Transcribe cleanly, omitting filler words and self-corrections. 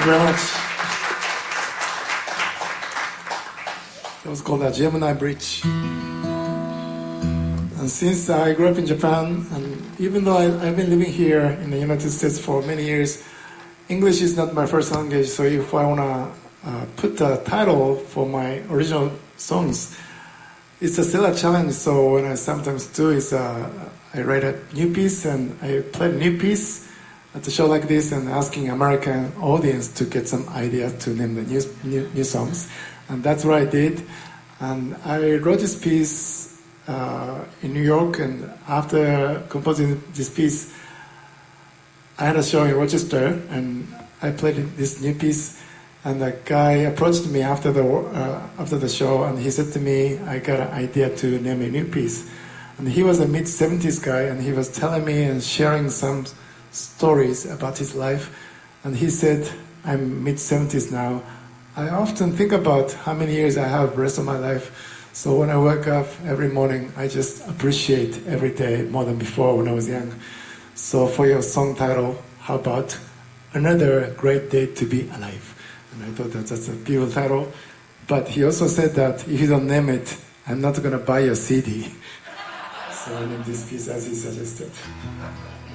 you very much. It was called a Gemini Bridge. And since I grew up in Japan, and even though I've been living here in the United States for many years, English is not my first language, so if I want to put a title for my original songs, it's still a challenge. So what I sometimes do is I write a new piece and I play a new piece at a show like this and asking American audience to get some idea to name the new songs. And that's what I did. And I wrote this piece in New York, and after composing this piece, I had a show in Rochester, and I played this new piece. And the guy approached me after the show, and he said to me, "I got an idea to name a new piece." And he was a mid-70s guy, and he was telling me and sharing some stories about his life. And he said, "I'm mid-70s now. I often think about how many years I have the rest of my life. So when I wake up every morning, I just appreciate every day more than before when I was young. So for your song title, how about Another Great Day to Be Alive?" And I thought that's a beautiful title. But he also said that if you don't name it, I'm not going to buy your CD. So I named this piece as he suggested.